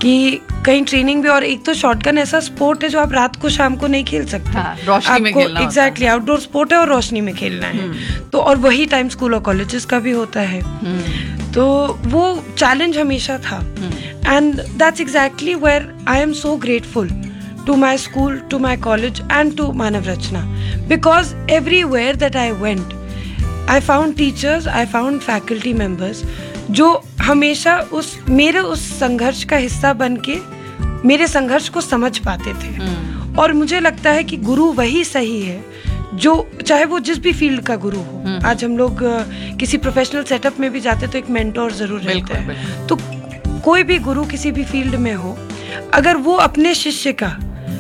कि कहीं ट्रेनिंग भी, और एक तो शॉटगन ऐसा स्पोर्ट है जो आप रात को शाम को नहीं खेल सकते। रोशनी में खेलना होता है। एग्जैक्टली, आउटडोर स्पोर्ट है और रोशनी में खेलना है। तो और वही टाइम स्कूल और कॉलेजेस का भी होता है। तो वो चैलेंज हमेशा था। And that's exactly where I am so grateful to my school, to my college and to Manav Rachna, because everywhere that I went I found teachers, I found faculty members जो हमेशा मेरे उस संघर्ष का हिस्सा बन के मेरे संघर्ष को समझ पाते थे। और मुझे लगता है कि गुरु वही सही है जो, चाहे वो जिस भी फील्ड का गुरु हो। आज हम लोग किसी प्रोफेशनल सेटअप में भी जाते तो एक मेंटोर जरूर रहता है। तो कोई भी गुरु किसी भी फील्ड में हो, अगर वो अपने शिष्य का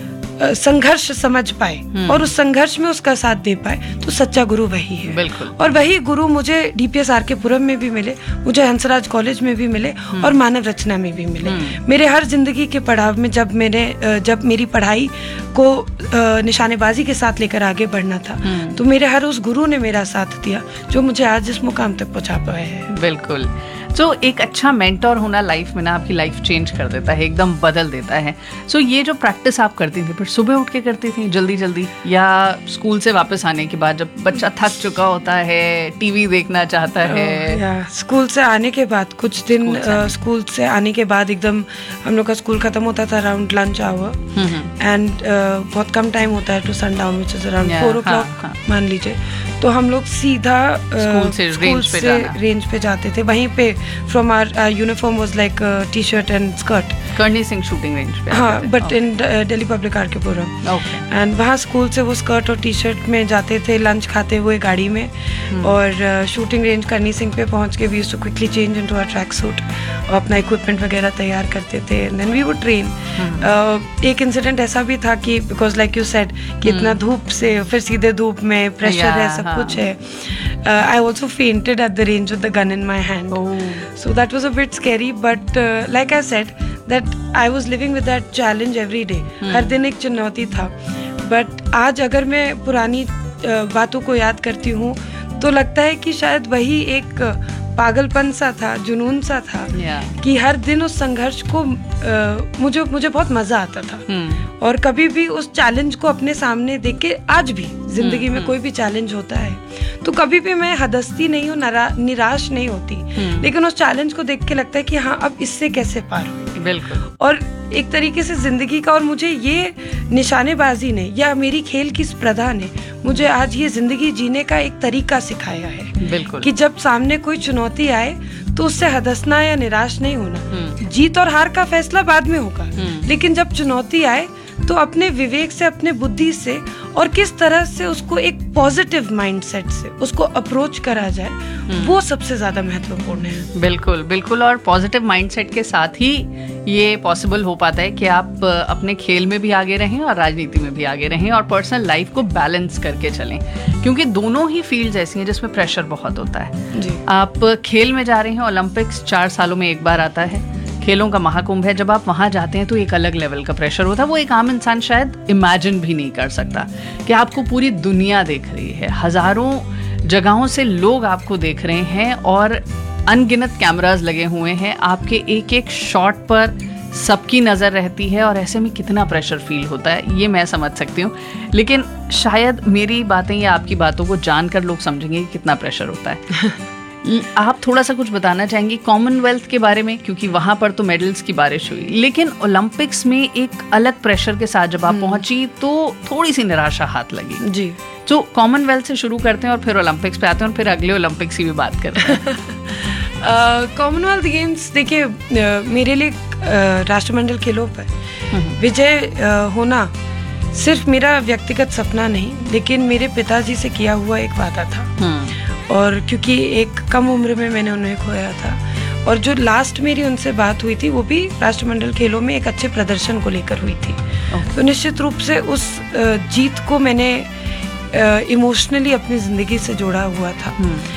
संघर्ष समझ पाए और उस संघर्ष में उसका साथ दे पाए तो सच्चा गुरु वही है। बिल्कुल। और वही गुरु मुझे DPS RK पुरम में भी मिले, मुझे हंसराज कॉलेज में भी मिले और मानव रचना में भी मिले। मेरे हर जिंदगी के पड़ाव में जब मेरी पढ़ाई को निशानेबाजी के साथ लेकर आगे बढ़ना था, तो मेरे हर उस गुरु ने मेरा साथ दिया जो मुझे आज इस मुकाम तक पहुंचा पाया है। बिल्कुल। सो एक अच्छा मेंटोर होना लाइफ में ना आपकी लाइफ चेंज कर देता है, एकदम बदल देता है। सो ये जो प्रैक्टिस आप करती थी, फिर सुबह उठ के करती थी जल्दी जल्दी, या स्कूल से वापस आने के बाद जब बच्चा थक चुका होता है, टीवी देखना चाहता है? स्कूल से आने के बाद कुछ दिन, स्कूल से आने के बाद एकदम हम लोग का स्कूल खत्म होता था अराउंड लंच आवर, एंड बहुत कम टाइम होता है to sundown, which is around 4 o'clock मान लीजिए। तो हम लोग सीधा स्कूल से रेंज पे जाते थे। वहीं पे from our uniform was like T-shirt and skirt. Karni Singh shooting range पे? हाँ, but in Delhi public art के पुरम। एंड वहाँ स्कूल से वो स्कर्ट और टी-शर्ट में जाते थे, लंच खाते हुए गाड़ी में, और शूटिंग रेंज कर्णी सिंह पे पहुँच के we used to quickly change into our track suit और अपना इक्विपमेंट वगैरह तैयार करते थे, and then we would train. एक इंसिडेंट ऐसा भी था कि बिकॉज लाइक यू सेड कि इतना धूप से, फिर सीधे धूप में, प्रेशर है, सब कुछ है। I also fainted at the range with the gun in my hand. So that was a bit scary, but like I said, that I was living with that challenge every day. हर दिन एक चुनौती था। But आज अगर मैं पुरानी बातों को याद करती हूँ तो लगता है कि शायद वही एक पागलपन सा था, जुनून सा था, कि हर दिन उस संघर्ष को मुझे बहुत मजा आता था। और कभी भी उस चैलेंज को अपने सामने देख के, आज भी जिंदगी में कोई भी चैलेंज होता है तो कभी भी मैं हदस्ती नहीं हूँ, निराश नहीं होती, लेकिन उस चैलेंज को देख के लगता है कि हाँ, अब इससे कैसे पार हो। बिल्कुल। और एक तरीके से जिंदगी का, और मुझे ये निशानेबाजी ने या मेरी खेल की स्पर्धा ने मुझे आज ये जिंदगी जीने का एक तरीका सिखाया है। बिल्कुल। कि जब सामने कोई चुनौती आए तो उससे हदसना या निराश नहीं होना। जीत और हार का फैसला बाद में होगा, लेकिन जब चुनौती आए तो अपने विवेक से, अपने बुद्धि से, और किस तरह से उसको एक पॉजिटिव माइंडसेट से उसको अप्रोच करा जाए, वो सबसे ज्यादा महत्वपूर्ण है। बिल्कुल बिल्कुल। और पॉजिटिव माइंडसेट के साथ ही ये पॉसिबल हो पाता है कि आप अपने खेल में भी आगे रहें और राजनीति में भी आगे रहें और पर्सनल लाइफ को बैलेंस करके चलें, क्योंकि दोनों ही फील्ड्स ऐसी हैं जिसमें प्रेशर बहुत होता है। जी। आप खेल में जा रहे हैं, ओलंपिक्स 4 सालों में एक बार आता है, खेलों का महाकुंभ है। जब आप वहाँ जाते हैं तो एक अलग लेवल का प्रेशर होता है, वो एक आम इंसान शायद इमेजिन भी नहीं कर सकता कि आपको पूरी दुनिया देख रही है, हजारों जगहों से लोग आपको देख रहे हैं और अनगिनत कैमरास लगे हुए हैं, आपके एक एक शॉट पर सबकी नज़र रहती है, और ऐसे में कितना प्रेशर फील होता है ये मैं समझ सकती हूँ। लेकिन शायद मेरी बातें या आपकी बातों को जानकर लोग समझेंगे कि कितना प्रेशर होता है। आप थोड़ा सा कुछ बताना चाहेंगी कॉमनवेल्थ के बारे में, क्योंकि वहाँ पर तो मेडल्स की बारिश हुई, लेकिन ओलंपिक्स में एक अलग प्रेशर के साथ जब आप पहुंची तो थोड़ी सी निराशा हाथ लगी। जी। तो कॉमनवेल्थ से शुरू करते हैं और फिर ओलंपिक्स पे आते हैं और फिर अगले ओलंपिक्स की भी बात करते हैं। कॉमनवेल्थ गेम्स, देखिए, मेरे लिए राष्ट्रमंडल खेलों पर विजय होना सिर्फ मेरा व्यक्तिगत सपना नहीं, लेकिन मेरे पिताजी से किया हुआ एक वादा था। और क्योंकि एक कम उम्र में मैंने उन्हें खोया था, और जो लास्ट मेरी उनसे बात हुई थी वो भी राष्ट्रमंडल खेलों में एक अच्छे प्रदर्शन को लेकर हुई थी। तो निश्चित रूप से उस जीत को मैंने इमोशनली अपनी जिंदगी से जोड़ा हुआ था।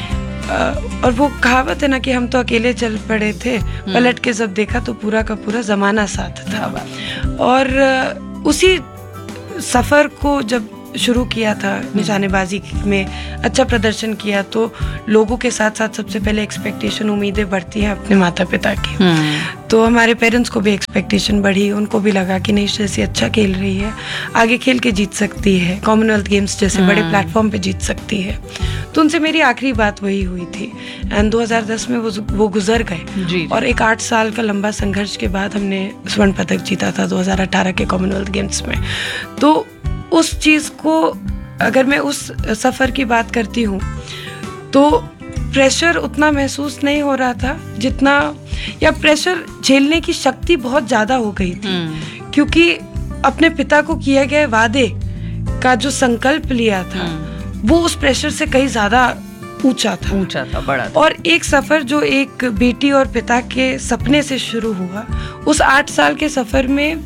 और वो कहावत है ना कि हम तो अकेले चल पड़े थे, पलट के जब देखा तो पूरा का पूरा जमाना साथ था। और उसी सफर को जब शुरू किया था निशानेबाजी में, अच्छा प्रदर्शन किया, तो लोगों के साथ साथ सबसे पहले एक्सपेक्टेशन, उम्मीदें बढ़ती हैं अपने माता पिता की। तो हमारे पेरेंट्स को भी एक्सपेक्टेशन बढ़ी, उनको भी लगा कि नहीं जैसे अच्छा खेल रही है, आगे खेल के जीत सकती है, कॉमनवेल्थ गेम्स जैसे बड़े प्लेटफॉर्म पे जीत सकती है। तो उनसे मेरी आखिरी बात वही हुई थी एंड 2010 में वो गुजर गए और एक 8 साल का लंबा संघर्ष के बाद हमने स्वर्ण पदक जीता था 2018 के कॉमनवेल्थ गेम्स में। तो उस चीज़ को अगर मैं उस सफ़र की बात करती हूँ तो प्रेशर उतना महसूस नहीं हो रहा था जितना, या प्रेशर झेलने की शक्ति बहुत ज़्यादा हो गई थी क्योंकि अपने पिता को किए गए वादे का जो संकल्प लिया था वो उस प्रेशर से कहीं ज़्यादा ऊंचा था, बड़ा था। और एक सफ़र जो एक बेटी और पिता के सपने से शुरू हुआ, उस 8 साल के सफ़र में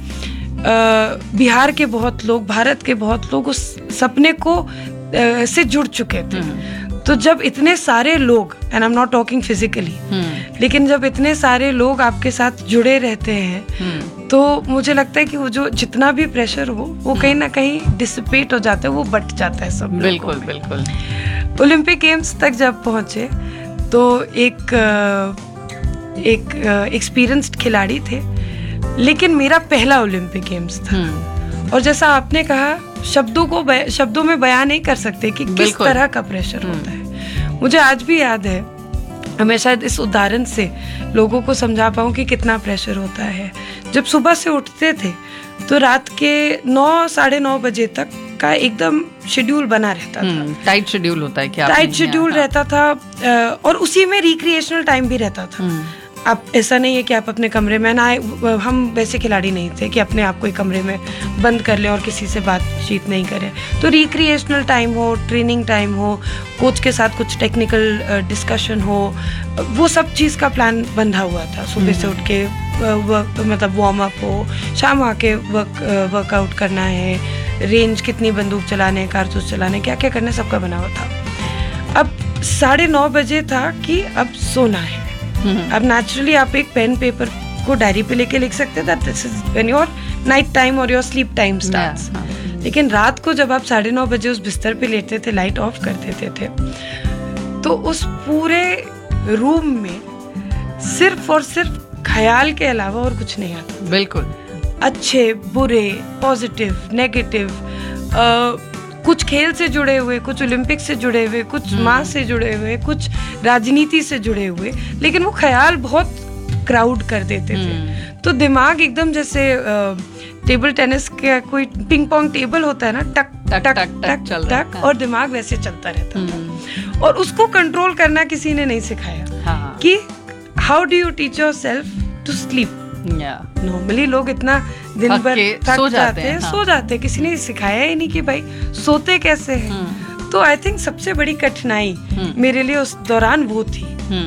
बिहार के बहुत लोग, भारत के बहुत लोग उस सपने को से जुड़ चुके थे। तो जब इतने सारे लोग, and I am not talking physically, लेकिन जब इतने सारे लोग आपके साथ जुड़े रहते हैं तो मुझे लगता है कि वो जो जितना भी प्रेशर हो वो कहीं ना कहीं डिसिपेट हो जाता है, वो बट जाता है सब। बिल्कुल बिल्कुल। ओलंपिक गेम्स तक जब पहुंचे तो एक एक्सपीरियंस्ड खिलाड़ी थे, लेकिन मेरा पहला ओलंपिक गेम्स था। और जैसा आपने कहा, शब्दों में बयान नहीं कर सकते कि किस तरह का प्रेशर होता है। मुझे आज भी याद है, मैं शायद इस उदाहरण से लोगों को समझा पाऊँ कि कितना प्रेशर होता है। जब सुबह से उठते थे तो रात के 9, साढ़े 9 बजे तक का एकदम शेड्यूल बना रहता था। टाइट शेड्यूल होता है क्या? टाइट शेड्यूल रहता था और उसी में रिक्रिएशनल टाइम भी रहता था। अब ऐसा नहीं है कि आप अपने कमरे में ना, हम वैसे खिलाड़ी नहीं थे कि अपने आप को एक कमरे में बंद कर लें और किसी से बातचीत नहीं करें। तो रिक्रिएशनल टाइम हो, ट्रेनिंग टाइम हो, कोच के साथ कुछ टेक्निकल डिस्कशन हो, वो सब चीज़ का प्लान बंधा हुआ था। सुबह से उठ के मतलब वार्म अप हो, शाम आके वर्कआउट करना है, रेंज कितनी बंदूक चलाने, कारतूस चलाने, क्या क्या करना, सबका बना हुआ था। अब 9:30 बजे था कि अब सोना है। अब नेचुरली आप एक पेन पेपर को डायरी पे लेके लिख सकते थे this is when your night time और योर स्लीप टाइम स्टार्ट्स। लेकिन रात को जब आप 9:30 बजे उस बिस्तर पे लेटते थे, लाइट ऑफ कर देते थे, तो उस पूरे रूम में सिर्फ और सिर्फ ख्याल के अलावा और कुछ नहीं आता। बिल्कुल। अच्छे, बुरे, पॉजिटिव, नेगेटिव, कुछ खेल से जुड़े हुए, कुछ ओलंपिक से जुड़े हुए, कुछ माँ से जुड़े हुए, कुछ राजनीति से जुड़े हुए, लेकिन वो ख्याल बहुत क्राउड कर देते थे। तो दिमाग एकदम जैसे टेबल टेनिस का कोई पिंग पोंग टेबल होता है ना, टक टक टक टक टक टक, और दिमाग वैसे चलता रहता था। और उसको कंट्रोल करना किसी ने नहीं सिखाया कि how do you teach your self to sleep. Normally लोग इतना दिन भर थक जाते हैं, सो जाते हैं, किसी ने सिखाया ही नहीं कि भाई सोते कैसे हैं। तो आई थिंक सबसे बड़ी कठिनाई मेरे लिए उस दौरान वो थी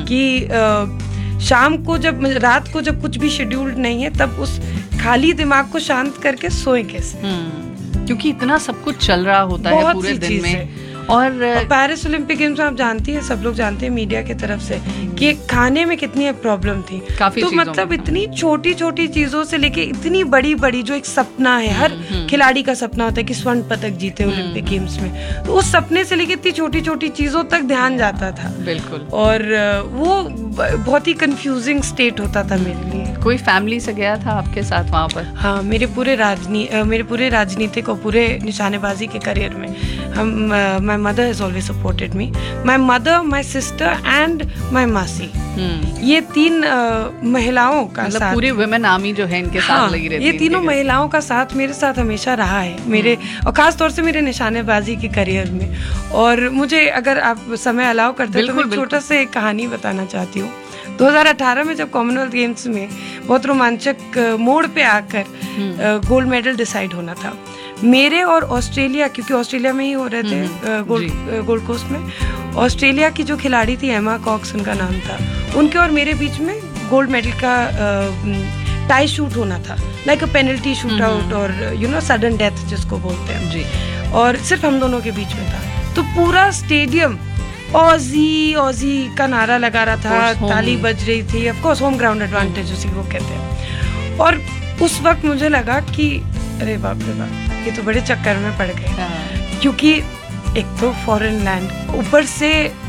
कि शाम को जब, रात को जब कुछ भी शेड्यूल्ड नहीं है, तब उस खाली दिमाग को शांत करके सोए कैसे, क्योंकि इतना सब कुछ चल रहा होता है पूरे दिन में। और पेरिस ओलंपिक गेम्स में आप जानती हैं, सब लोग जानते हैं मीडिया की तरफ से कि खाने में कितनी प्रॉब्लम थी। तो मतलब इतनी छोटी छोटी चीजों से लेके इतनी बड़ी बड़ी, जो एक सपना है, हर खिलाड़ी का सपना होता है कि स्वर्ण पदक जीते ओलंपिक गेम्स में, तो उस सपने से लेके इतनी छोटी छोटी चीजों तक ध्यान जाता था। बिल्कुल। और वो बहुत ही कंफ्यूजिंग स्टेट होता था मेरे लिए। कोई फैमिली से गया था आपके साथ वहाँ पर? हाँ, मेरे पूरे राजनीतिक और पूरे निशानेबाजी के करियर में हम my mother has always supported me. My mother, my sister and my मासी, ये 3 महिलाओं का मतलब साथ, पूरी वुमेन आर्मी जो है इनके साथ लगी रहती है। ये तीनों महिलाओं का साथ मेरे साथ हमेशा रहा है, मेरे और खास तौर से मेरे निशानेबाजी के करियर में। और मुझे अगर आप समय अलाउ करते हैं तो मैं छोटा सा एक कहानी बताना चाहती हूँ। 2018 में जब कॉमनवेल्थ गेम्स में बहुत रोमांचक मोड़ पे आकर गोल्ड मेडल डिसाइड होना था, मेरे और ऑस्ट्रेलिया, क्योंकि ऑस्ट्रेलिया में ही हो रहे थे गोल्ड कोस्ट में, ऑस्ट्रेलिया की जो खिलाड़ी थी एमा कॉक्स उनका नाम था, उनके और मेरे बीच में गोल्ड मेडल का टाई शूट होना था, like a penalty shoot out और यू नो सडन डेथ जिसको बोलते हैं जी। और सिर्फ हम दोनों के बीच में था। तो पूरा स्टेडियम ऑजी ऑजी का नारा लगा रहा था, ताली बज रही थी, of course home ground advantage उसी को कहते हैं। और उस वक्त मुझे लगा कि अरे बाप रे बाप, ये तो बड़े चक्कर में पड़ गए, क्योंकि एक तो फॉरेन लैंड, ऊपर से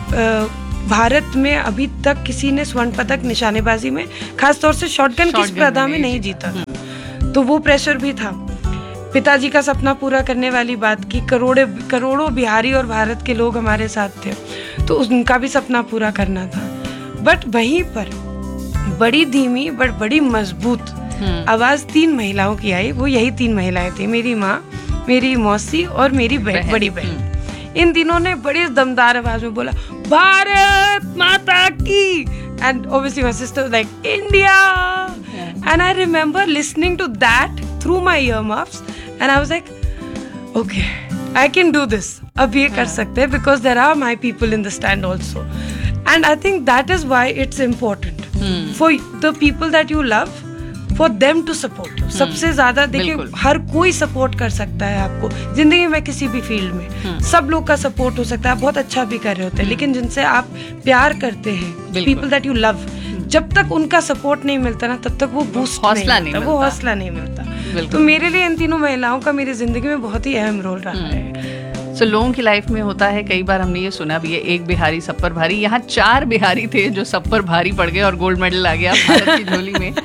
भारत में अभी तक किसी ने स्वर्ण पदक निशानेबाजी में, खासतौर से शॉटगन की स्पर्धा में नहीं जीता था। तो वो प्रेशर भी था। पिताजी का सपना पूरा करने वाली बात की, करोड़ों बिहारी और भारत के लोग हमारे साथ थे, तो उनका भी सपना पूरा करना था। बट वहीं पर बड़ी धीमी बट बड़ी मजबूत आवाज 3 महिलाओं की आई। वो यही 3 महिलाएं थी, मेरी माँ, मेरी मौसी और मेरी बड़ी बहन। इन तीनों ने बड़ी दमदार आवाज में बोला, भारत माता की, and obviously my sister was like, India. And I remember listening to that through my earmuffs and I was like, okay, I can do this. अब ये कर सकते हैं, because there are my people in the stand also. And I think that is why it's important for the people that you love, for them to support you. सबसे ज्यादा देखिए, हर कोई support कर सकता है आपको जिंदगी में, किसी भी फील्ड में सब लोग का सपोर्ट हो सकता है, आप बहुत अच्छा भी कर रहे होते हैं, लेकिन जिनसे आप प्यार करते हैं, पीपल दैट यू लव, जब तक उनका सपोर्ट नहीं मिलता ना, तब तक वो बूस्ट हौसला नहीं मिलता, वो हौसला नहीं मिलता। तो मेरे लिए इन तीनों महिलाओं का मेरी जिंदगी में बहुत ही अहम रोल रहा है। सो लोगों की लाइफ में होता है, कई बार हमने ये सुना भी है, एक बिहारी सब पर भारी। यहाँ 4 बिहारी थे जो सब पर भारी पड़ गए और गोल्ड मेडल आ गया भारत की झोली में।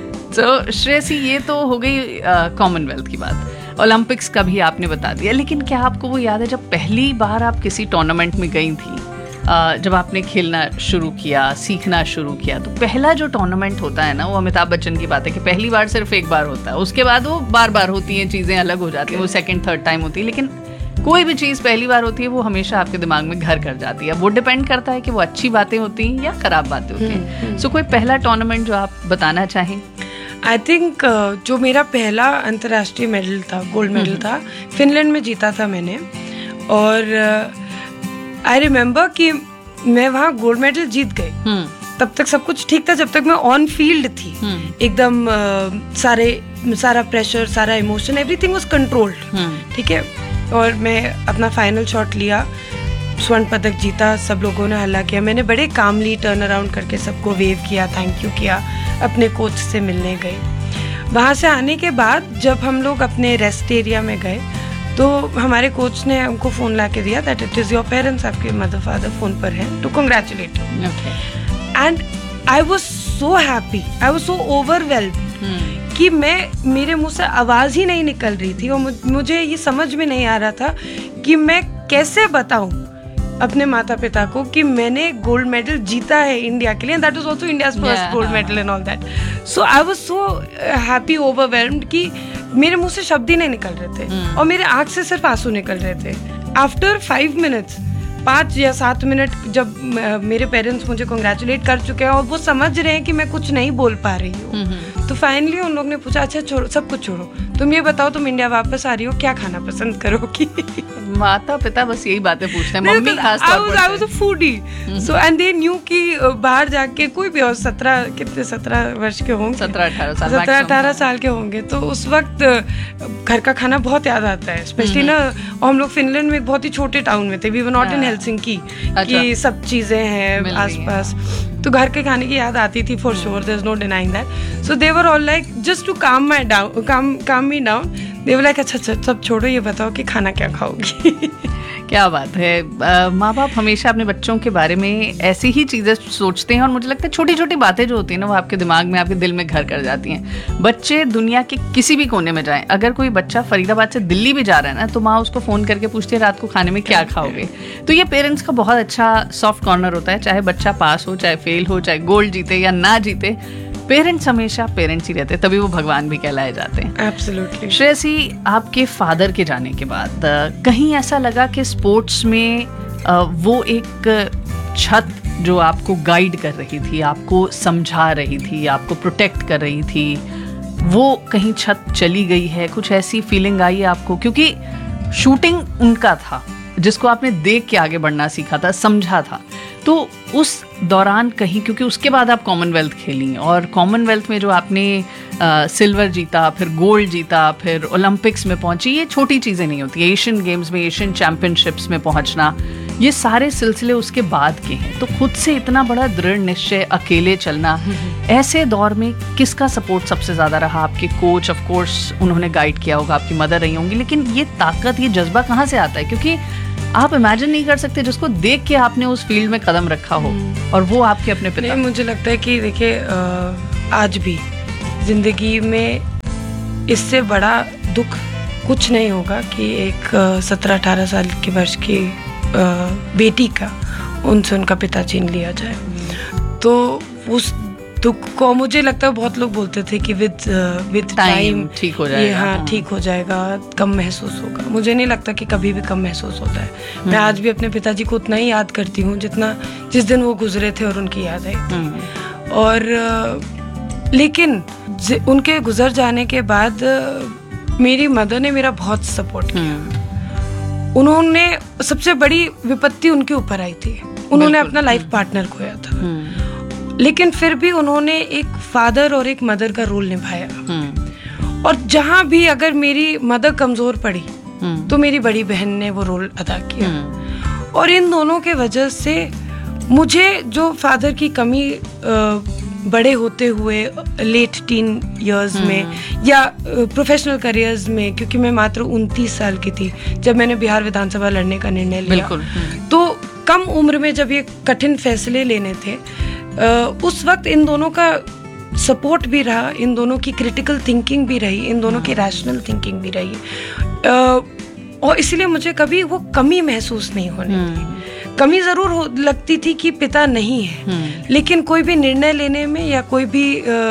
तो श्रेयसी, ये तो हो गई कॉमनवेल्थ की बात, ओलंपिक्स का भी आपने बता दिया, लेकिन क्या आपको वो याद है जब पहली बार आप किसी टूर्नामेंट में गई थी, जब आपने खेलना शुरू किया, सीखना शुरू किया, तो पहला जो टूर्नामेंट होता है ना, वो अमिताभ बच्चन की बात है कि पहली बार सिर्फ एक बार होता है, उसके बाद वो बार बार होती हैं, चीज़ें अलग हो जाती हैं, वो सेकेंड थर्ड टाइम होती है, लेकिन कोई भी चीज़ पहली बार होती है वो हमेशा आपके दिमाग में घर कर जाती है। वो डिपेंड करता है कि वो अच्छी बातें होती हैं या खराब बातें होती हैं। सो कोई पहला टूर्नामेंट जो आप बताना चाहें? आई थिंक जो मेरा पहला अंतर्राष्ट्रीय मेडल था, गोल्ड मेडल था, फिनलैंड में जीता था मैंने। और आई रिमेम्बर कि मैं वहाँ गोल्ड मेडल जीत गई, तब तक सब कुछ ठीक था, जब तक मैं ऑन फील्ड थी एकदम सारा प्रेशर, सारा इमोशन, एवरीथिंग वाज कंट्रोल्ड, ठीक है। और मैं अपना फाइनल शॉट लिया, स्वर्ण पदक जीता, सब लोगों ने हल्ला किया, मैंने बड़े कामली टर्न अराउंड करके सबको वेव किया, थैंक यू किया, अपने कोच से मिलने गई। वहाँ से आने के बाद जब हम लोग अपने रेस्ट एरिया में गए, तो हमारे कोच ने हमको फ़ोन ला के दिया that it is your parents, आपके मदर फादर फ़ोन पर हैं, to congratulate you. And I was so happy, I was so overwhelmed कि मेरे मुंह से आवाज़ ही नहीं निकल रही थी, और मुझे ये समझ में नहीं आ रहा था कि मैं कैसे बताऊं अपने माता पिता को कि मैंने गोल्ड मेडल जीता है इंडिया के लिए, that was also India's first gold medal and all that. So I was so happy, overwhelmed कि मेरे मुंह से शब्द ही नहीं निकल रहे थे और मेरे आंख से सिर्फ आंसू निकल रहे थे। आफ्टर 5 मिनट्स, 5 या 7 मिनट, जब मेरे पेरेंट्स मुझे कंग्रेचुलेट कर चुके हैं और वो समझ रहे हैं कि मैं कुछ नहीं बोल पा रही हूँ, तो फाइनली उन लोग ने पूछा, अच्छा छोड़ो, सब कुछ छोड़ो, तुम ये बताओ, तुम इंडिया वापस आ रही हो, क्या खाना पसंद करोगी? माता पिता बस यही बातें पूछते हैं, मम्मी खास तौर पर। I was a foodie, so and they knew कि बाहर जाके कोई भी और 17 वर्ष के होंगे, 17-18 साल के होंगे, तो उस वक्त घर का खाना बहुत याद आता है, स्पेशली ना, और हम लोग फिनलैंड में एक बहुत ही छोटे टाउन में थे, we were not in Helsinki, कि सब चीजें हैं आसपास, तो घर के खाने की याद आती थी for sure, there is no denying that. So they were all like, just to काम me down, they were like, अच्छा सब छोड़ो, ये बताओ कि खाना क्या खाओगी? क्या बात है। माँ बाप हमेशा अपने बच्चों के बारे में ऐसी ही चीज़ें सोचते हैं, और मुझे लगता है छोटी छोटी बातें जो होती हैं ना, वो आपके दिमाग में, आपके दिल में घर कर जाती हैं। बच्चे दुनिया के किसी भी कोने में जाएं, अगर कोई बच्चा फरीदाबाद से दिल्ली भी जा रहा है ना, तो माँ उसको फ़ोन करके पूछती है, रात को खाने में क्या खाओगे? तो ये पेरेंट्स का बहुत अच्छा सॉफ्ट कॉर्नर होता है, चाहे बच्चा पास हो, चाहे फेल हो, चाहे गोल्ड जीते या ना जीते, पेरेंट्स हमेशा पेरेंट्स ही रहते हैं, तभी वो भगवान भी कहलाए जाते हैं। एब्सोल्युटली। श्रेयसी, आपके फादर के जाने के बाद कहीं ऐसा लगा कि स्पोर्ट्स में वो एक छत जो आपको गाइड कर रही थी, आपको समझा रही थी, आपको प्रोटेक्ट कर रही थी, वो कहीं छत चली गई है? कुछ ऐसी फीलिंग आई है आपको? क्योंकि शूटिंग उनका था जिसको आपने देख के आगे बढ़ना सीखा था, समझा था, तो उस दौरान कहीं, क्योंकि उसके बाद आप कॉमनवेल्थ खेली, और कॉमनवेल्थ में जो आपने सिल्वर जीता, फिर गोल्ड जीता, फिर ओलंपिक्स में पहुंची, ये छोटी चीज़ें नहीं होती, एशियन गेम्स में, एशियन चैम्पियनशिप्स में पहुंचना, ये सारे सिलसिले उसके बाद के हैं, तो खुद से इतना बड़ा दृढ़ निश्चय, अकेले चलना, ऐसे दौर में किसका सपोर्ट सबसे ज्यादा रहा? आपके कोच, ऑफ कोर्स उन्होंने गाइड किया होगा, आपकी मदर रही होंगी, लेकिन ये ताकत, ये जज्बा कहाँ से आता है? क्योंकि आप इमेजिन नहीं कर सकते जिसको देख के आपने उस फील्ड में कदम रखा हो और वो आपके अपने पिता। नहीं, मुझे लगता है कि देखिए आज भी जिंदगी में इससे बड़ा दुख कुछ नहीं होगा कि एक 17-18 साल की वर्ष की बेटी का उनसे उनका पिता छीन लिया जाए। तो उस दुख को, मुझे लगता है बहुत लोग बोलते थे कि विद टाइम ठीक हो जाएगा, हाँ ठीक हो जाएगा, कम महसूस होगा। मुझे नहीं लगता कि कभी भी कम महसूस होता है। मैं आज भी अपने पिताजी को उतना ही याद करती हूँ जितना जिस दिन वो गुजरे थे और उनकी याद आई थी। और लेकिन उनके गुजर जाने के बाद मेरी मदर ने मेरा बहुत सपोर्ट किया। उन्होंने, सबसे बड़ी विपत्ति उनके ऊपर आई थी, उन्होंने अपना लाइफ पार्टनर खोया था, लेकिन फिर भी उन्होंने एक फादर और एक मदर का रोल निभाया। और जहां भी अगर मेरी मदर कमजोर पड़ी तो मेरी बड़ी बहन ने वो रोल अदा किया। और इन दोनों के वजह से मुझे जो फादर की कमी बड़े होते हुए लेट टीन इयर्स में या प्रोफेशनल करियर्स में, क्योंकि मैं मात्र 29 साल की थी जब मैंने बिहार विधानसभा लड़ने का निर्णय लिया। तो कम उम्र में जब ये कठिन फैसले लेने थे, उस वक्त इन दोनों का सपोर्ट भी रहा, इन दोनों की क्रिटिकल थिंकिंग भी रही, इन दोनों की रैशनल थिंकिंग भी रही। और इसलिए मुझे कभी वो कमी महसूस नहीं होने दी। कमी जरूर लगती थी कि पिता नहीं है, लेकिन कोई भी निर्णय लेने में या कोई भी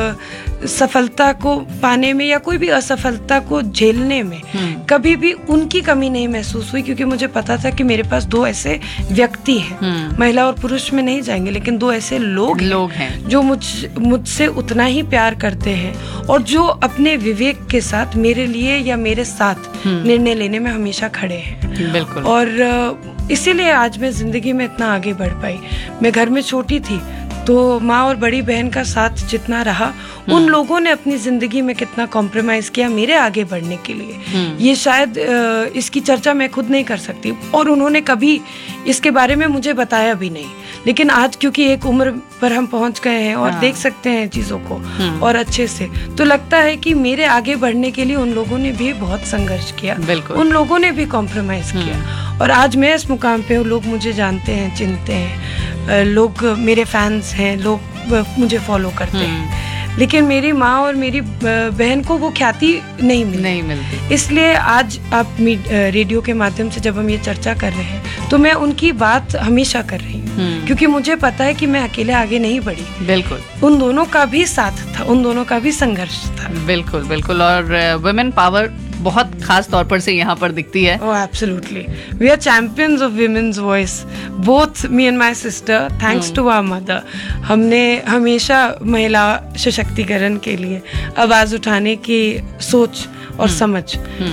सफलता को पाने में या कोई भी असफलता को झेलने में कभी भी उनकी कमी नहीं महसूस हुई, क्योंकि मुझे पता था कि मेरे पास दो ऐसे व्यक्ति हैं, महिला और पुरुष में नहीं जाएंगे, लेकिन दो ऐसे लोग हैं जो मुझसे उतना ही प्यार करते हैं और जो अपने विवेक के साथ मेरे लिए या मेरे साथ निर्णय लेने में हमेशा खड़े हैं। बिल्कुल। और इसीलिए आज मैं जिंदगी में इतना आगे बढ़ पाई। मैं घर में छोटी थी तो माँ और बड़ी बहन का साथ जितना रहा, उन लोगों ने अपनी जिंदगी में कितना कॉम्प्रोमाइज किया मेरे आगे बढ़ने के लिए, ये शायद इसकी चर्चा मैं खुद नहीं कर सकती। और उन्होंने कभी इसके बारे में मुझे बताया भी नहीं, लेकिन आज क्योंकि एक उम्र पर हम पहुंच गए हैं और देख सकते हैं चीजों को और अच्छे से, तो लगता है कि मेरे आगे बढ़ने के लिए उन लोगों ने भी बहुत संघर्ष किया, उन लोगों ने भी कॉम्प्रोमाइज किया। और आज मैं इस मुकाम पे हूँ, लोग मुझे जानते हैं, चिन्हते हैं, लोग मेरे फैंस हैं, लोग मुझे फॉलो करते हैं, लेकिन मेरी माँ और मेरी बहन को वो ख्याति नहीं मिलती। इसलिए आज आप रेडियो के माध्यम से जब हम ये चर्चा कर रहे हैं तो मैं उनकी बात हमेशा कर रही हूँ, क्योंकि मुझे पता है कि मैं अकेले आगे नहीं बढ़ी। बिल्कुल, उन दोनों का भी साथ था, उन दोनों का भी संघर्ष था। बिल्कुल बिल्कुल। और वुमेन पावर बहुत खास तौर पर से यहाँ पर दिखती है। Oh, absolutely. We are champions of women's voice. Both me and my sister, thanks to our mother. हमने हमेशा महिला सशक्तिकरण के लिए आवाज उठाने की सोच और समझ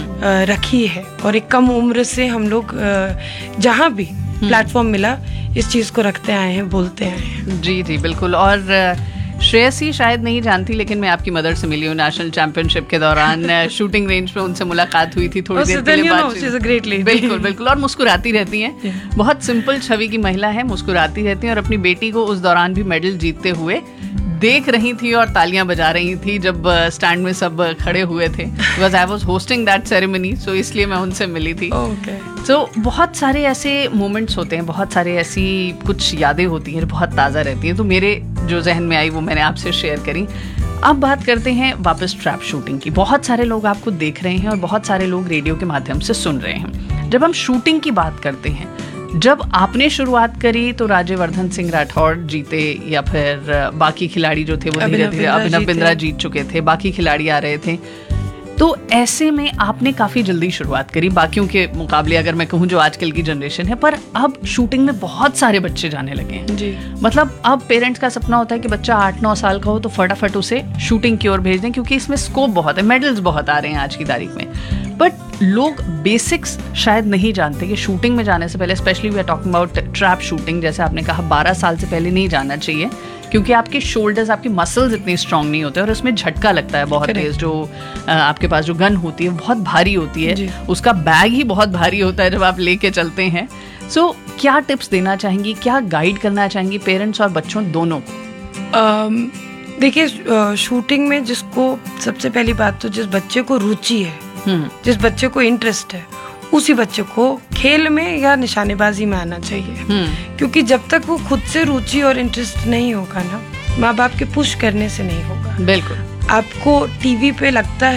रखी है, और एक कम उम्र से हम लोग जहाँ भी प्लेटफॉर्म मिला इस चीज को रखते आए हैं, बोलते आए हैं। जी जी बिल्कुल। और श्रेयसी शायद नहीं जानती, लेकिन मैं आपकी मदर से मिली हूँ नेशनल चैंपियनशिप के दौरान। शूटिंग रेंज पे उनसे मुलाकात हुई थी, थोड़ी देर के लिए बातचीत। बिल्कुल बिल्कुल। और मुस्कुराती रहती हैं, बहुत सिंपल छवि की महिला है, मुस्कुराती रहती हैं, और अपनी बेटी को उस दौरान भी मेडल जीतते हुए देख रही थी और तालियां बजा रही थी जब स्टैंड में सब खड़े हुए थे, because I was hosting that ceremony, सो इसलिए मैं उनसे मिली थी। तो बहुत सारे ऐसे मोमेंट्स होते हैं, बहुत सारे ऐसी कुछ यादें होती हैं बहुत ताज़ा रहती हैं, तो मेरे जो जहन में आई वो मैंने आपसे शेयर करी। अब बात करते हैं वापस ट्रैप शूटिंग की। बहुत सारे लोग आपको देख रहे हैं और बहुत सारे लोग रेडियो के माध्यम से सुन रहे हैं। जब हम शूटिंग की बात करते हैं, जब आपने शुरुआत करी तो राज्यवर्धन सिंह राठौड़ जीते, या फिर बाकी खिलाड़ी जो थे वो धीरे धीरे, अभिनव बिंद्रा जीत चुके थे, बाकी खिलाड़ी आ रहे थे, तो ऐसे में आपने काफी जल्दी शुरुआत करी बाकियों के मुकाबले, अगर मैं कहूँ जो आजकल की जनरेशन है। पर अब शूटिंग में बहुत सारे बच्चे जाने लगे हैं जी। मतलब अब पेरेंट्स का सपना होता है कि बच्चा 8-9 साल का हो तो फटाफट उसे शूटिंग की ओर भेज दें, क्योंकि इसमें स्कोप बहुत है, मेडल्स बहुत आ रहे हैं आज की तारीख में। बट लोग बेसिक्स शायद नहीं जानते कि शूटिंग में जाने से पहले, specially we are talking about trap shooting, जैसे आपने कहा 12 साल से पहले नहीं जाना चाहिए, क्योंकि आपके शोल्डर्स, आपकी मसल्स इतनी स्ट्रांग नहीं होते और उसमें झटका लगता है बहुत तेज। जो आपके पास जो गन होती है बहुत भारी होती है, उसका बैग ही बहुत भारी होता है जब आप लेके चलते हैं। सो क्या टिप्स देना चाहेंगी, क्या गाइड करना चाहेंगी पेरेंट्स और बच्चों दोनों को? देखिए, शूटिंग में जिसको सबसे पहली बात तो जिस बच्चे को रुचि है, जिस बच्चे को इंटरेस्ट है, उसी बच्चे को खेल में या निशानेबाजी में आना चाहिए। क्योंकि जब तक वो खुद से रुचि और इंटरेस्ट नहीं होगा ना, माँ बाप के पुश करने से नहीं होगा। बिल्कुल। आपको टीवी पे लगता है